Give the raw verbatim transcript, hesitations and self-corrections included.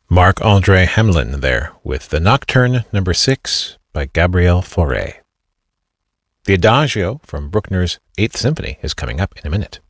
Marc-André Hamelin there with the Nocturne number six by Gabriel Fauré. The Adagio from Bruckner's Eighth Symphony is coming up in a minute.